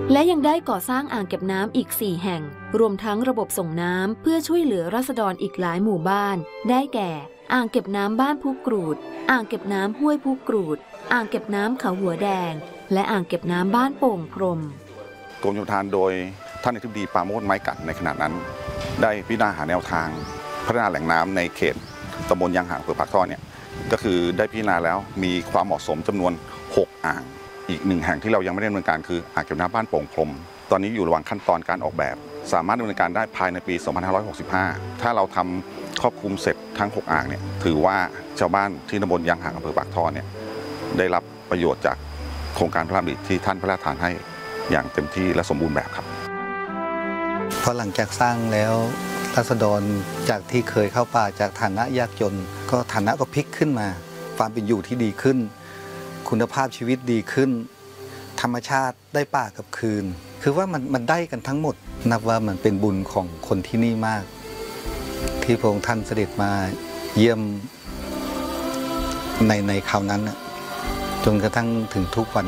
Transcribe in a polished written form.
และยังได้ก่อสร้างอ่างเก็บน้ำอีก4แห่งรวมทั้งระบบส่งน้ำเพื่อช่วยเหลือราษฎรอีกหลายหมู่บ้านได้แก่อ่างเก็บน้ำบ้านภูกรูดอ่างเก็บน้ำห้วยภูกรูดอ่างเก็บน้ำเขาหัวแดงและอ่างเก็บน้ำบ้านโป่งพรมกรมชลประทานโดยท่านอธิบดีปราโมช ไม้กัดในขณะนั้นได้พิจารณาหาแนวทางพัฒนาแหล่งน้ำในเขตตำบลยางหางอำเภอปากท่อเนี่ยก็คือได้พิจารณาแล้วมีความเหมาะสมจำนวน6อ่างอีก1แห่งที่เรายังไม่ได้ดำเนินการคืออ่างเก็บน้ำบ้านโป่งพรมตอนนี้อยู่ระหว่างขั้นตอนการออกแบบสามารถดำเนินการได้ภายในปี 2565 ถ้าเราทำครอบคลุมเสร็จทั้ง6อ่างเนี่ยถือว่าชาวบ้านที่ตำบลยางหางอำเภอปากท่อเนี่ยได้รับประโยชน์จากโครงการพระราชดำริที่ท่านพระราชทานให้อย่างเต็มที่และสมบูรณ์แบบครับพอหลังจากสร้างแล้วราษฎรจากที่เคยเข้าป่าจากฐานะยากจนก็ฐานะก็พลิกขึ้นมาความเป็นอยู่ที่ดีขึ้นคุณภาพชีวิตดีขึ้นธรรมชาติได้ป่ากับคืนคือว่ามันได้กันทั้งหมดนับว่ามันเป็นบุญของคนที่นี่มากที่พระองค์ท่านเสด็จมาเยี่ยมในคราวนั้นจนกระทั่งถึงทุกวัน